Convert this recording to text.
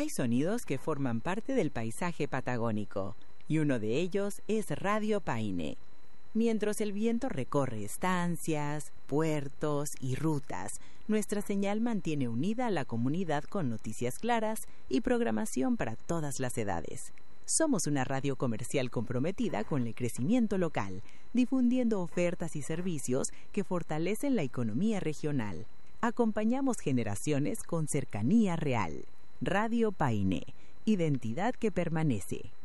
Hay sonidos que forman parte del paisaje patagónico, y uno de ellos es Radio Paine. Mientras el viento recorre estancias, puertos y rutas, nuestra señal mantiene unida a la comunidad con noticias claras y programación para todas las edades. Somos una radio comercial comprometida con el crecimiento local, difundiendo ofertas y servicios que fortalecen la economía regional. Acompañamos generaciones con cercanía real. Radio Paine, identidad que permanece.